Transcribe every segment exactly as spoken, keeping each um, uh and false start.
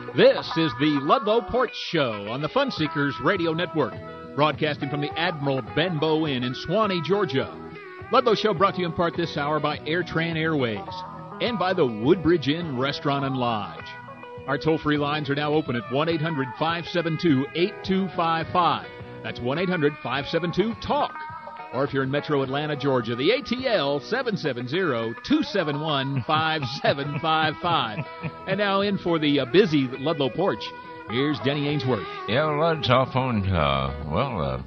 This is the Ludlow Porch Show on the Fun Seekers Radio Network, broadcasting from the Admiral Benbow Inn in Swanee, Georgia. Ludlow Show brought to you in part this hour by AirTran Airways and by the Woodbridge Inn Restaurant and Lodge. Our toll-free lines are now open at one eight hundred five seven two eight two five five. That's one eight hundred five seven two TALK. Or if you're in Metro Atlanta, Georgia, the A T L seven seven zero two seven one five seven five five. And now in for the uh, busy Ludlow Porch, here's Denny Ainsworth. Yeah, Lud's off on, uh, well, uh,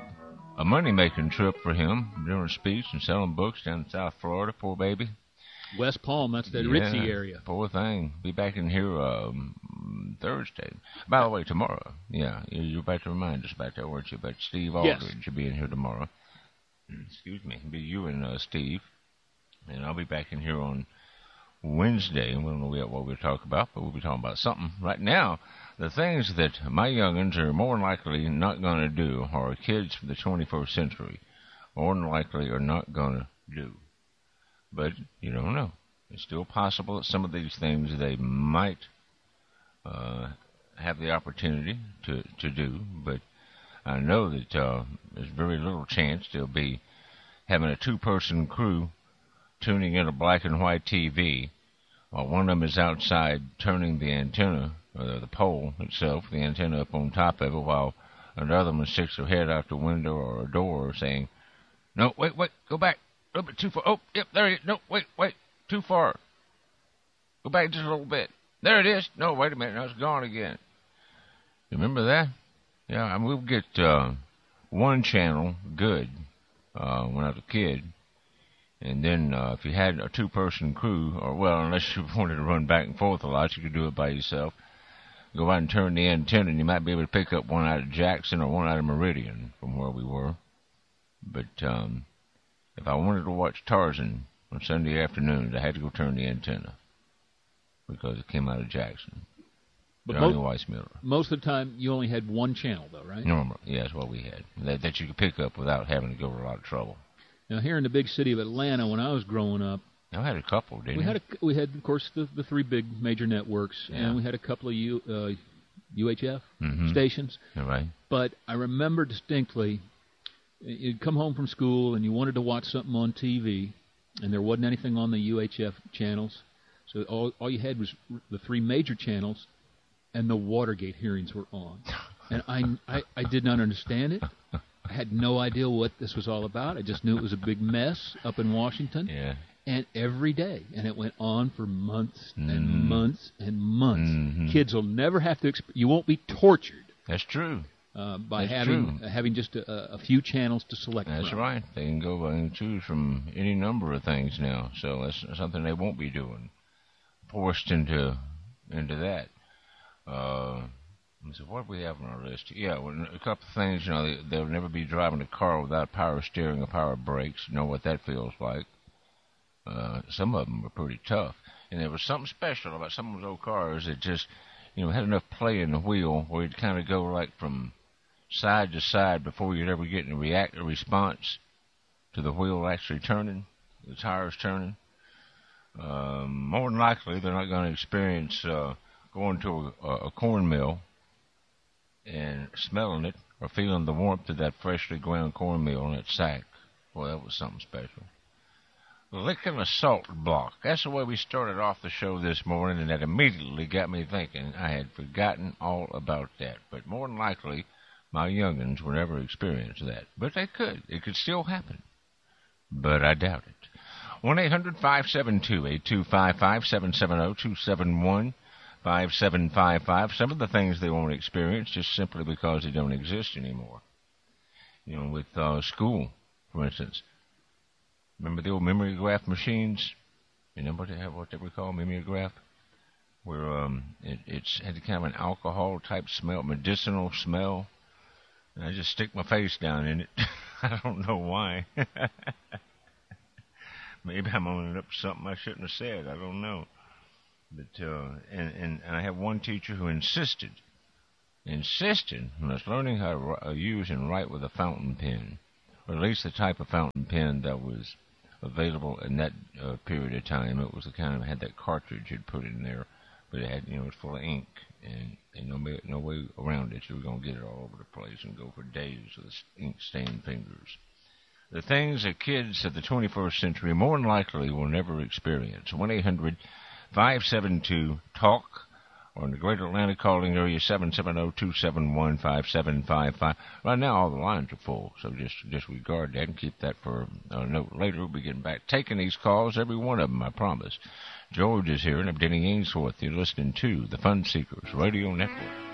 a money-making trip for him, doing a speech and selling books down in South Florida, poor baby. West Palm, that's the yeah, ritzy area. Poor thing. Be back in here um, Thursday. By the way, tomorrow. Yeah, you're about to remind us about that, weren't you? About Steve Aldridge yes. will be in here tomorrow. Excuse me. It'll be you and uh, Steve. And I'll be back in here on Wednesday. We don't know yet what we'll talk about, but we'll be talking about something. Right now, the things that my young'uns are more than likely not going to do, or kids for the twenty-first century, more than likely are not going to do. But you don't know. It's still possible that some of these things they might uh, have the opportunity to, to do, but I know that uh, there's very little chance they'll be having a two-person crew tuning in a black and white T V while one of them is outside turning the antenna, or the pole itself, the antenna up on top of it, while another one sticks their head out the window or a door saying, no, wait, wait, go back, a little bit too far. Oh, yep, there it is. No, wait, wait, too far. Go back just a little bit. There it is. No, wait a minute, now it's gone again. Remember that? Yeah, I mean, we'll get uh, one channel good uh, when I was a kid. And then uh, if you had a two-person crew, or, well, unless you wanted to run back and forth a lot, you could do it by yourself. Go out and turn the antenna, and you might be able to pick up one out of Jackson or one out of Meridian from where we were. But um, if I wanted to watch Tarzan on Sunday afternoons, I had to go turn the antenna because it came out of Jackson. But Johnny most, Weissmuller. most of the time, you only had one channel, though, right? Normal, yeah, that's what we had. That, that you could pick up without having to go to a lot of trouble. Now, here in the big city of Atlanta, when I was growing up, I had a couple, didn't we you? had a, we had, of course, the, the three big major networks, Yeah. and we had a couple of U, uh, U H F mm-hmm. stations. All right. But I remember distinctly, you'd come home from school and you wanted to watch something on T V, and there wasn't anything on the U H F channels, so all, all you had was the three major channels, and the Watergate hearings were on. And I, I, I did not understand it. I had no idea what this was all about. I just knew it was a big mess up in Washington. Yeah. And every day. And it went on for months and mm-hmm. months and months. Mm-hmm. Kids will never have to, exp- you won't be tortured. That's true. Uh, by That's having true. uh, having just a, a few channels to select That's from. right. They can go and choose from any number of things now. So that's something they won't be doing. Forced into into that. Uh, so what do we have on our list? Yeah, well, a couple of things. You know, they, they'll never be driving a car without power steering or power brakes. You know what that feels like. Uh, some of them were pretty tough. And there was something special about some of those old cars that just, you know, had enough play in the wheel where you'd kind of go like from side to side before you'd ever get a, react, a response to the wheel actually turning, the tires turning. Um, more than likely, they're not going to experience uh, going to a, a corn mill and smelling it or feeling the warmth of that freshly ground cornmeal in that sack. Boy, that was something special. Licking a salt block. That's the way we started off the show this morning, and that immediately got me thinking I had forgotten all about that. But more than likely, my young'uns will never experience that. But they could. It could still happen. But I doubt it. one eight hundred five seven two eight two five five, seven seven zero two seven one five seven five five. Some of the things they won't experience just simply because they don't exist anymore. You know, with uh, school, for instance. Remember the old mimeograph machines? You know what they have, what they were called, mimeograph? Where um, it it's had kind of an alcohol-type smell, medicinal smell. And I just stick my face down in it. I don't know why. Maybe I'm owning up to something I shouldn't have said. I don't know. But uh, and, and, and I have one teacher who insisted, insisted on us learning how to use and write with a fountain pen, or at least the type of fountain pen that was available in that uh, period of time. It was the kind of had that cartridge you'd put in there but it had, you know, it's full of ink, and, and no, no way around it. You were going to get it all over the place and go for days with ink-stained fingers. The things that kids of the twenty-first century more than likely will never experience. one eight hundred five seven two talk, or in the greater Atlanta calling area, seven seven zero, two seven one, five seven five five. Right now, all the lines are full, so just disregard that and keep that for a note later. We'll be getting back taking these calls, every one of them, I promise. George is here, and I'm Denny Ainsworth. You're listening to the Fun Seekers Radio Network.